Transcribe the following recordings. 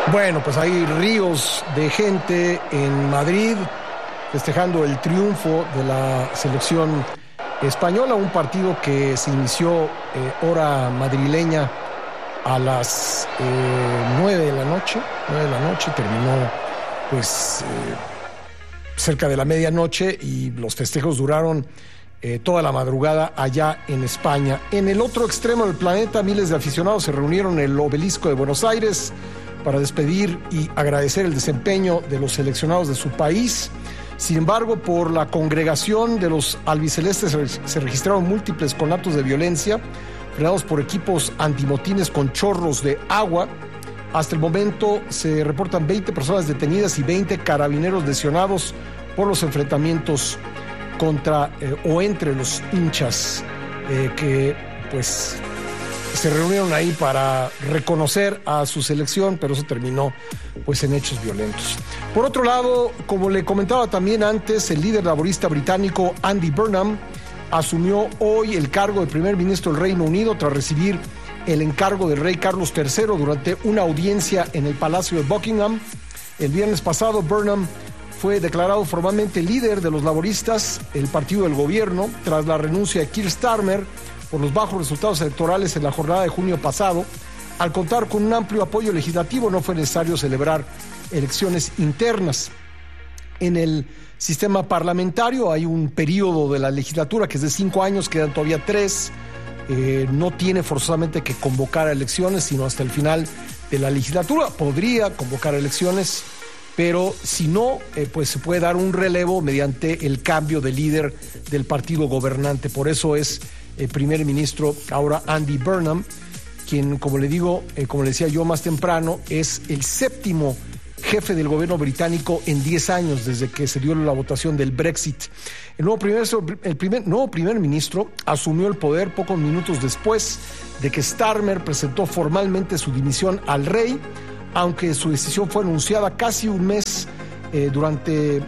Bueno, pues hay ríos de gente en Madrid festejando el triunfo de la selección española, un partido que se inició hora madrileña a las 9 de la noche, terminó pues cerca de la medianoche y los festejos duraron toda la madrugada allá en España. En el otro extremo del planeta, miles de aficionados se reunieron en el Obelisco de Buenos Aires para despedir y agradecer el desempeño de los seleccionados de su país. Sin embargo, por la congregación de los albicelestes se registraron múltiples conatos de violencia, frenados por equipos antimotines con chorros de agua. Hasta el momento se reportan 20 personas detenidas y 20 carabineros lesionados por los enfrentamientos contra o entre los hinchas que pues se reunieron ahí para reconocer a su selección, pero eso terminó pues en hechos violentos. Por otro lado, como le comentaba también antes, el líder laborista británico Andy Burnham asumió hoy el cargo de primer ministro del Reino Unido tras recibir el encargo del rey Carlos III durante una audiencia en el Palacio de Buckingham. El viernes pasado, Burnham fue declarado formalmente líder de los laboristas, el partido del gobierno, tras la renuncia de Keir Starmer por los bajos resultados electorales en la jornada de junio pasado. Al contar con un amplio apoyo legislativo, no fue necesario celebrar elecciones internas. En el sistema parlamentario hay un periodo de la legislatura que es de 5 años, quedan todavía 3. No tiene forzosamente que convocar a elecciones, sino hasta el final de la legislatura. Podría convocar elecciones, pero si no, pues se puede dar un relevo mediante el cambio de líder del partido gobernante. Por eso es el primer ministro ahora Andy Burnham, quien, como le digo, como le decía yo más temprano, es el 7º jefe del gobierno británico en 10 años desde que se dio la votación del Brexit. El nuevo primer ministro asumió el poder pocos minutos después de que Starmer presentó formalmente su dimisión al rey, aunque su decisión fue anunciada hace casi un mes durante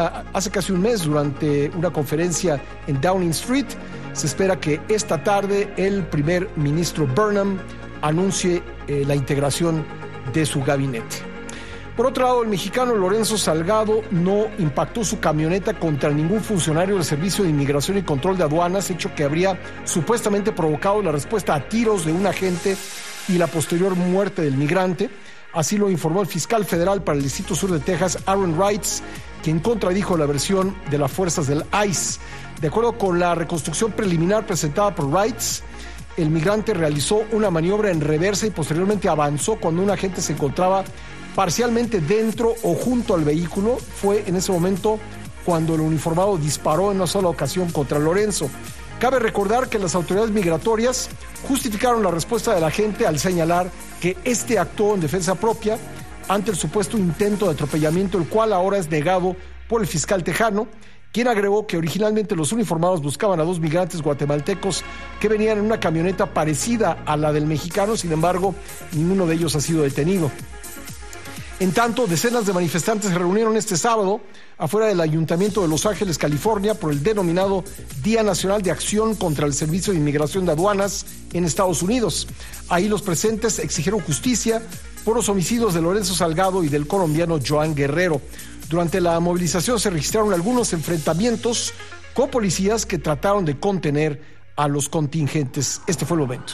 una conferencia en Downing Street. Se espera que esta tarde el primer ministro Burnham anuncie la integración de su gabinete. Por otro lado, el mexicano Lorenzo Salgado no impactó su camioneta contra ningún funcionario del Servicio de Inmigración y Control de Aduanas, hecho que habría supuestamente provocado la respuesta a tiros de un agente y la posterior muerte del migrante. Así lo informó el fiscal federal para el Distrito Sur de Texas, Aaron Wrights, quien contradijo la versión de las fuerzas del ICE. De acuerdo con la reconstrucción preliminar presentada por Wrights, el migrante realizó una maniobra en reversa y posteriormente avanzó cuando un agente se encontraba parcialmente dentro o junto al vehículo. Fue en ese momento cuando el uniformado disparó en una sola ocasión contra Lorenzo. Cabe recordar que las autoridades migratorias justificaron la respuesta del agente al señalar que este actuó en defensa propia ante el supuesto intento de atropellamiento, el cual ahora es negado por el fiscal tejano, quien agregó que originalmente los uniformados buscaban a 2 migrantes guatemaltecos que venían en una camioneta parecida a la del mexicano. Sin embargo, ninguno de ellos ha sido detenido. En tanto, decenas de manifestantes se reunieron este sábado afuera del Ayuntamiento de Los Ángeles, California, por el denominado Día Nacional de Acción contra el Servicio de Inmigración de Aduanas en Estados Unidos. Ahí los presentes exigieron justicia por los homicidios de Lorenzo Salgado y del colombiano Joan Guerrero. Durante la movilización se registraron algunos enfrentamientos con policías que trataron de contener a los contingentes. Este fue el momento.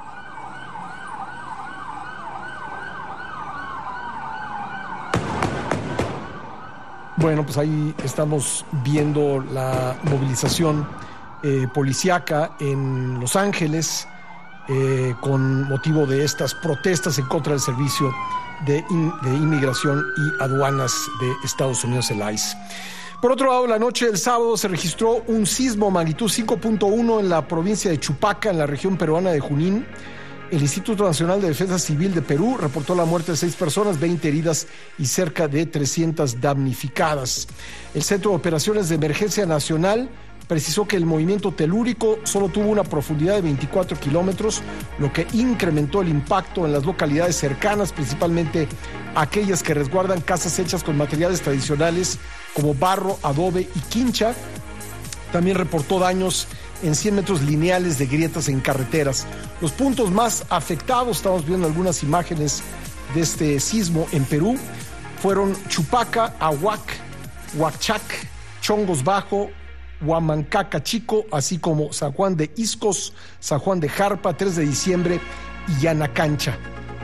Bueno, pues ahí estamos viendo la movilización policíaca en Los Ángeles con motivo de estas protestas en contra del Servicio de Inmigración y Aduanas de Estados Unidos, el ICE. Por otro lado, la noche del sábado se registró un sismo magnitud 5.1 en la provincia de Chupaca, en la región peruana de Junín. El Instituto Nacional de Defensa Civil de Perú reportó la muerte de 6 personas, 20 heridas y cerca de 300 damnificadas. El Centro de Operaciones de Emergencia Nacional precisó que el movimiento telúrico solo tuvo una profundidad de 24 kilómetros, lo que incrementó el impacto en las localidades cercanas, principalmente aquellas que resguardan casas hechas con materiales tradicionales como barro, adobe y quincha. También reportó daños en 100 metros lineales de grietas en carreteras. Los puntos más afectados, estamos viendo algunas imágenes de este sismo en Perú fueron Chupaca, Ahuac, Huachac, Chongos Bajo, Huamancaca Chico, así como San Juan de Iscos, San Juan de Jarpa, 3 de diciembre y Yanacancha,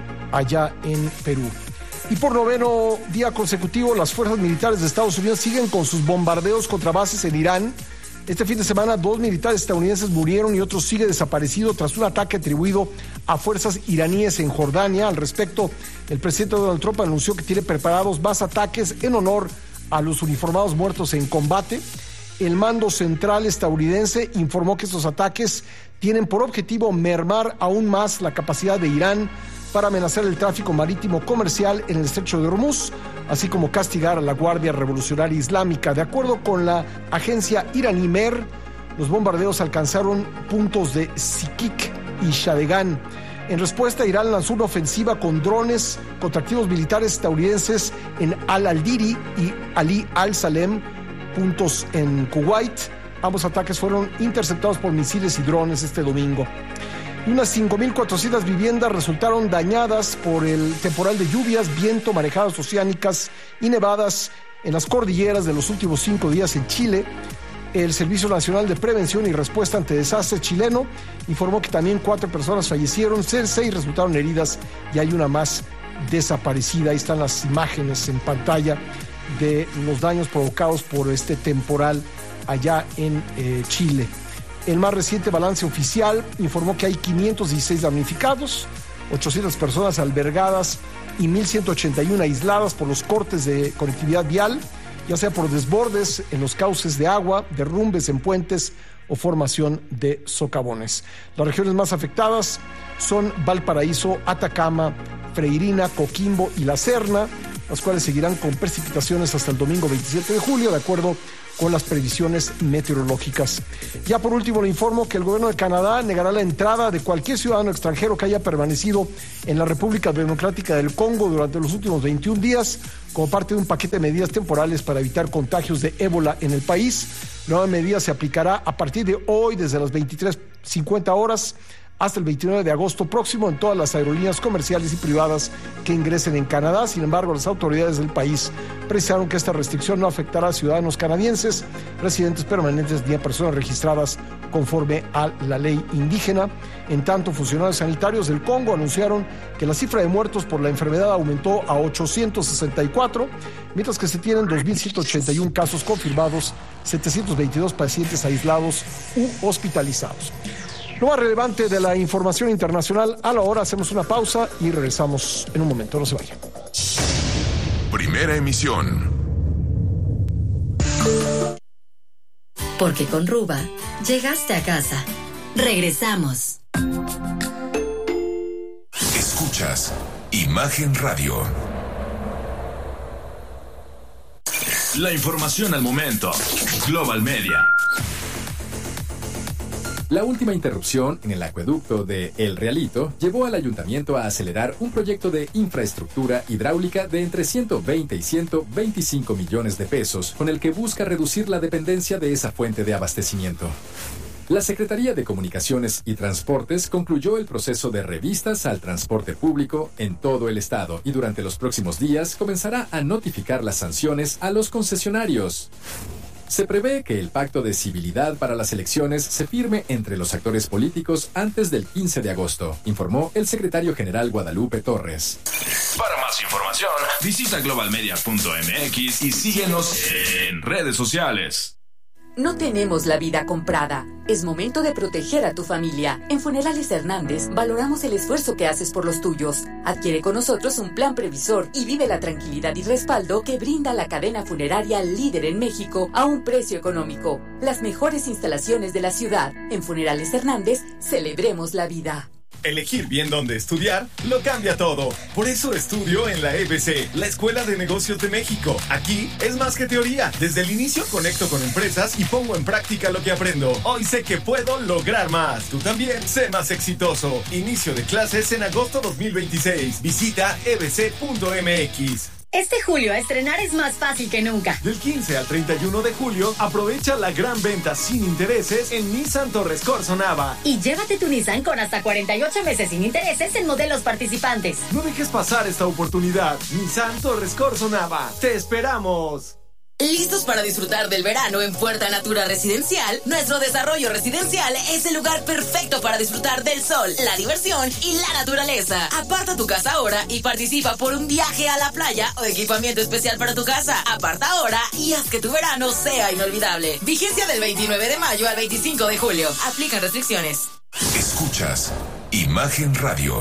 allá en Perú. Y por noveno día consecutivo, las fuerzas militares de Estados Unidos siguen con sus bombardeos contra bases en Irán. Este fin de semana, 2 militares estadounidenses murieron y otro sigue desaparecido tras un ataque atribuido a fuerzas iraníes en Jordania. Al respecto, el presidente Donald Trump anunció que tiene preparados más ataques en honor a los uniformados muertos en combate. El mando central estadounidense informó que estos ataques tienen por objetivo mermar aún más la capacidad de Irán para amenazar el tráfico marítimo comercial en el estrecho de Hormuz, así como castigar a la Guardia Revolucionaria Islámica. De acuerdo con la agencia iraní MER, los bombardeos alcanzaron puntos de Sikik y Shadegan. En respuesta, Irán lanzó una ofensiva con drones contra activos militares estadounidenses en Al-Aldiri y Ali al-Salem, puntos en Kuwait. Ambos ataques fueron interceptados por misiles y drones este domingo. Unas 5.400 viviendas resultaron dañadas por el temporal de lluvias, viento, marejadas oceánicas y nevadas en las cordilleras de los últimos 5 días en Chile. El Servicio Nacional de Prevención y Respuesta ante Desastres chileno informó que también 4 personas fallecieron, 6 resultaron heridas y hay una más desaparecida. Ahí están las imágenes en pantalla de los daños provocados por este temporal allá en Chile. El más reciente balance oficial informó que hay 516 damnificados, 800 personas albergadas y 1.181 aisladas por los cortes de conectividad vial, ya sea por desbordes en los cauces de agua, derrumbes en puentes o formación de socavones. Las regiones más afectadas son Valparaíso, Atacama, Freirina, Coquimbo y La Serna, las cuales seguirán con precipitaciones hasta el domingo 27 de julio, de acuerdo con las previsiones meteorológicas. Ya por último le informo que el gobierno de Canadá negará la entrada de cualquier ciudadano extranjero que haya permanecido en la República Democrática del Congo durante los últimos 21 días como parte de un paquete de medidas temporales para evitar contagios de ébola en el país. La nueva medida se aplicará a partir de hoy desde las 23:50 horas hasta el 29 de agosto próximo en todas las aerolíneas comerciales y privadas que ingresen en Canadá. Sin embargo, las autoridades del país precisaron que esta restricción no afectará a ciudadanos canadienses, residentes permanentes ni a personas registradas conforme a la ley indígena. En tanto, funcionarios sanitarios del Congo anunciaron que la cifra de muertos por la enfermedad aumentó a 864, mientras que se tienen 2.181 casos confirmados, 722 pacientes aislados u hospitalizados. Lo más relevante de la información internacional a la hora. Hacemos una pausa y regresamos en un momento. No se vayan. Primera emisión. Porque con Ruba llegaste a casa. Regresamos. Escuchas Imagen Radio. La información al momento. Global Media. La última interrupción en el acueducto de El Realito llevó al ayuntamiento a acelerar un proyecto de infraestructura hidráulica de entre 120 y 125 millones de pesos, con el que busca reducir la dependencia de esa fuente de abastecimiento. La Secretaría de Comunicaciones y Transportes concluyó el proceso de revistas al transporte público en todo el estado y durante los próximos días comenzará a notificar las sanciones a los concesionarios. Se prevé que el pacto de civilidad para las elecciones se firme entre los actores políticos antes del 15 de agosto, informó el secretario general Guadalupe Torres. Para más información, visita globalmedia.mx y síguenos en redes sociales. No tenemos la vida comprada. Es momento de proteger a tu familia. En Funerales Hernández valoramos el esfuerzo que haces por los tuyos. Adquiere con nosotros un plan previsor y vive la tranquilidad y respaldo que brinda la cadena funeraria líder en México a un precio económico. Las mejores instalaciones de la ciudad. En Funerales Hernández, celebremos la vida. Elegir bien dónde estudiar lo cambia todo. Por eso estudio en la EBC, la Escuela de Negocios de México. Aquí es más que teoría. Desde el inicio conecto con empresas y pongo en práctica lo que aprendo. Hoy sé que puedo lograr más. Tú también, sé más exitoso. Inicio de clases en agosto 2026. Visita ebc.mx. Este julio estrenar es más fácil que nunca. Del 15 al 31 de julio, aprovecha la gran venta sin intereses en Nissan Torres Corzo Nava. Y llévate tu Nissan con hasta 48 meses sin intereses en modelos participantes. No dejes pasar esta oportunidad. Nissan Torres Corzo Nava. ¡Te esperamos! ¿Listos para disfrutar del verano en Puerta Natura Residencial? Nuestro desarrollo residencial es el lugar perfecto para disfrutar del sol, la diversión y la naturaleza. Aparta tu casa ahora y participa por un viaje a la playa o equipamiento especial para tu casa. Aparta ahora y haz que tu verano sea inolvidable. Vigencia del 29 de mayo al 25 de julio. Aplican restricciones. Escuchas Imagen Radio.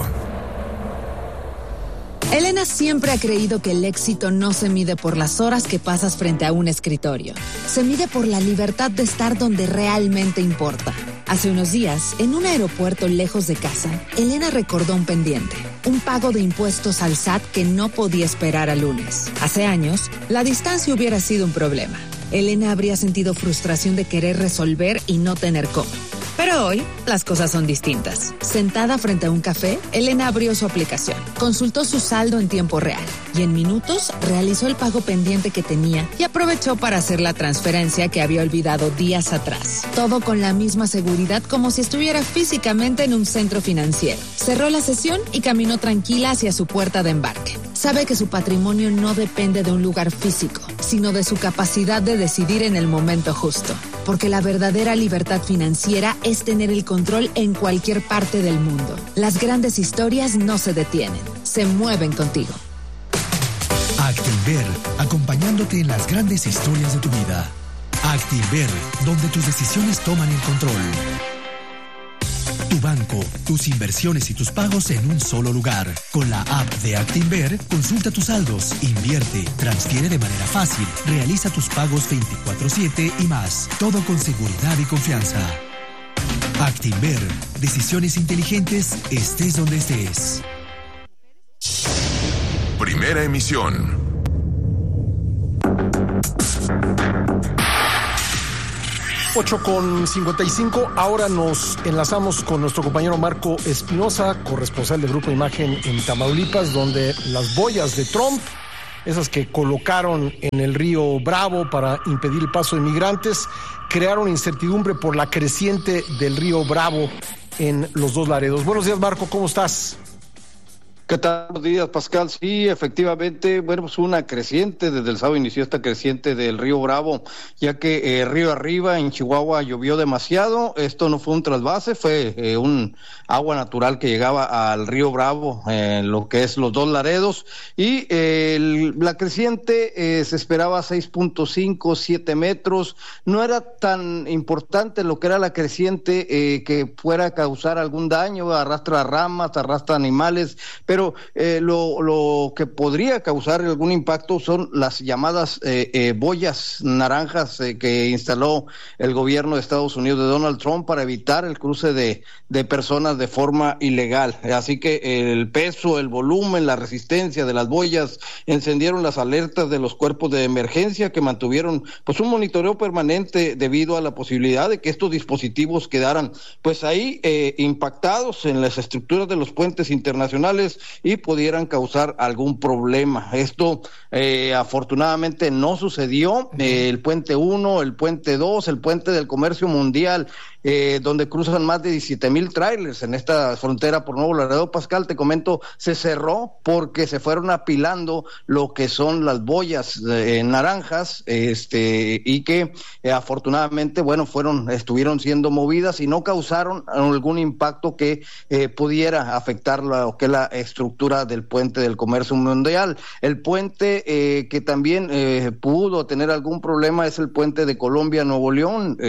Elena siempre ha creído que el éxito no se mide por las horas que pasas frente a un escritorio. Se mide por la libertad de estar donde realmente importa. Hace unos días, en un aeropuerto lejos de casa, Elena recordó un pendiente, un pago de impuestos al SAT que no podía esperar al lunes. Hace años, la distancia hubiera sido un problema. Elena habría sentido frustración de querer resolver y no tener cómo. Pero hoy, las cosas son distintas. Sentada frente a un café, Elena abrió su aplicación, consultó su saldo en tiempo real y en minutos realizó el pago pendiente que tenía y aprovechó para hacer la transferencia que había olvidado días atrás. Todo con la misma seguridad como si estuviera físicamente en un centro financiero. Cerró la sesión y caminó tranquila hacia su puerta de embarque. Sabe que su patrimonio no depende de un lugar físico, sino de su capacidad de decidir en el momento justo. Porque la verdadera libertad financiera es tener el control en cualquier parte del mundo. Las grandes historias no se detienen, se mueven contigo. Actinver, acompañándote en las grandes historias de tu vida. Actinver, donde tus decisiones toman el control. Tu banco, tus inversiones y tus pagos en un solo lugar. Con la app de Actinver, consulta tus saldos, invierte, transfiere de manera fácil, realiza tus pagos 24/7 y más. Todo con seguridad y confianza. Actinver, decisiones inteligentes, estés donde estés. Primera emisión. Ocho con 55. Ahora nos enlazamos con nuestro compañero Marco Espinosa, corresponsal de Grupo Imagen en Tamaulipas, donde las boyas de Trump, esas que colocaron en el río Bravo para impedir el paso de migrantes, crearon incertidumbre por la creciente del río Bravo en los Dos Laredos. Buenos días, Marco, ¿cómo estás? ¿Qué tal? Buenos días, Pascal. Sí, efectivamente, bueno, pues una creciente, desde el sábado inició esta creciente del río Bravo, ya que río arriba en Chihuahua llovió demasiado. Esto no fue un trasvase, fue un agua natural que llegaba al río Bravo, lo que es los Dos Laredos, y la creciente se esperaba 6.5, 7 metros. No era tan importante lo que era la creciente que fuera a causar algún daño, arrastra ramas, arrastra animales, pero lo que podría causar algún impacto son las llamadas boyas naranjas que instaló el gobierno de Estados Unidos de Donald Trump para evitar el cruce de personas de forma ilegal. Así que el peso, el volumen, la resistencia de las boyas encendieron las alertas de los cuerpos de emergencia, que mantuvieron pues un monitoreo permanente debido a la posibilidad de que estos dispositivos quedaran pues ahí impactados en las estructuras de los puentes internacionales y pudieran causar algún problema. Esto afortunadamente no sucedió. El puente 1, el puente 2, el puente del comercio mundial, donde cruzan más de 17,000 trailers en esta frontera por Nuevo Laredo, Pascal, te comento, se cerró porque se fueron apilando lo que son las boyas naranjas, y que afortunadamente, bueno, estuvieron siendo movidas y no causaron algún impacto que pudiera afectar lo que es la estructura del puente del comercio mundial. El puente que también pudo tener algún problema es el puente de Colombia, Nuevo León,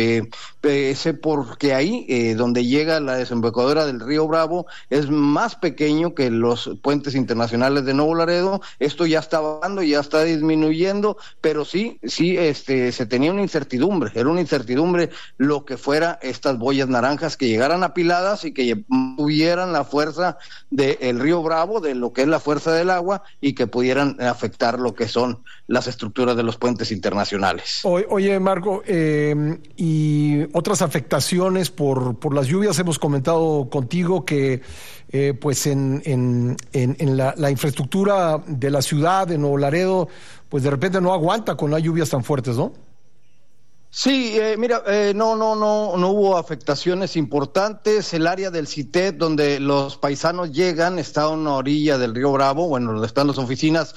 porque ahí donde llega la desembocadura del río Bravo es más pequeño que los puentes internacionales de Nuevo Laredo. Esto ya está bajando, ya está disminuyendo, pero sí se tenía una incertidumbre, era una incertidumbre lo que fuera estas boyas naranjas que llegaran apiladas y que tuvieran la fuerza del río Bravo, de lo que es la fuerza del agua, y que pudieran afectar lo que son las estructuras de los puentes internacionales. Oye, Marco, y otras afectaciones por las lluvias. Hemos comentado contigo que pues en la infraestructura de la ciudad de Nuevo Laredo, pues de repente no aguanta con las lluvias tan fuertes, ¿no? Sí, mira, no hubo afectaciones importantes. El área del CITED, donde los paisanos llegan, está a una orilla del río Bravo, bueno, donde están las oficinas.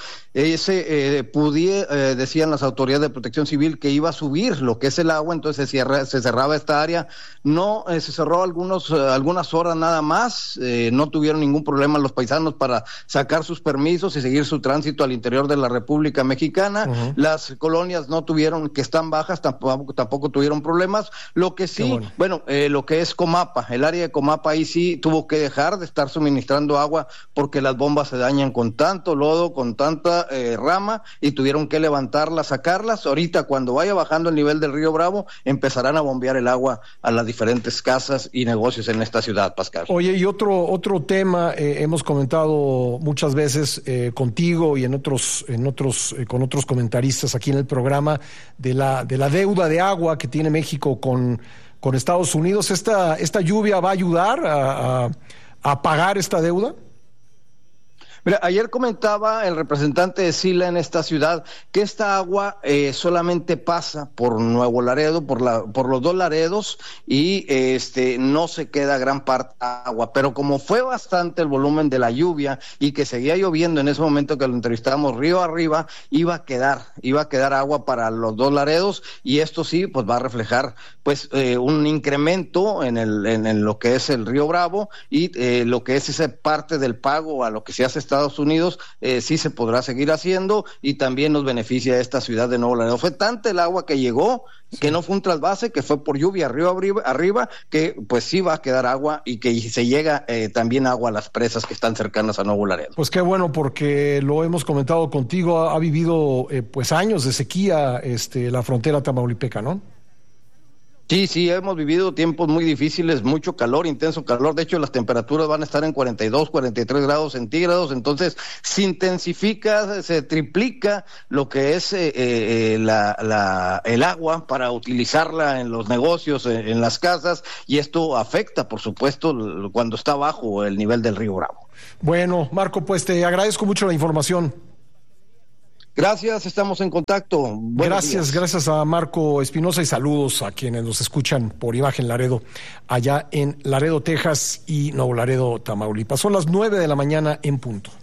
Decían las autoridades de protección civil que iba a subir lo que es el agua, entonces se cerraba esta área. No, se cerró algunas horas nada más. No tuvieron ningún problema los paisanos para sacar sus permisos y seguir su tránsito al interior de la República Mexicana. Uh-huh. Las colonias no tuvieron, que están bajas, tampoco tuvieron problemas. Lo que sí, lo que es Comapa, el área de Comapa ahí sí tuvo que dejar de estar suministrando agua porque las bombas se dañan con tanto lodo, con tanta rama, y tuvieron que levantarlas, sacarlas. Ahorita cuando vaya bajando el nivel del río Bravo, empezarán a bombear el agua a las diferentes casas y negocios en esta ciudad, Pascal. Oye, y otro tema, hemos comentado muchas veces contigo y con otros comentaristas aquí en el programa de la deuda de agua que tiene México con Estados Unidos. ¿Esta lluvia va a ayudar a pagar esta deuda? Mira, ayer comentaba el representante de SILA en esta ciudad que esta agua solamente pasa por Nuevo Laredo, por los dos Laredos, y no se queda gran parte de agua, pero como fue bastante el volumen de la lluvia y que seguía lloviendo en ese momento que lo entrevistamos río arriba, iba a quedar agua para los dos Laredos, y esto sí pues va a reflejar pues un incremento en lo que es el río Bravo, y lo que es esa parte del pago a lo que se hace Estados Unidos, sí se podrá seguir haciendo, y también nos beneficia a esta ciudad de Nuevo Laredo. Fue tanta el agua que llegó, que no fue un trasvase, que fue por lluvia arriba, que pues sí va a quedar agua, y que se llega también agua a las presas que están cercanas a Nuevo Laredo. Pues qué bueno, porque lo hemos comentado contigo, ha vivido pues años de sequía la frontera tamaulipeca, ¿no? Sí, hemos vivido tiempos muy difíciles, mucho calor, intenso calor. De hecho, las temperaturas van a estar en 42, 43 grados centígrados. Entonces, se intensifica, se triplica lo que es el agua para utilizarla en los negocios, en las casas, y esto afecta, por supuesto, cuando está bajo el nivel del río Bravo. Bueno, Marco, pues te agradezco mucho la información. Gracias, estamos en contacto. Gracias a Marco Espinosa, y saludos a quienes nos escuchan por Imagen Laredo, allá en Laredo, Texas, y Nuevo Laredo, Tamaulipas. Son las 9 de la mañana en punto.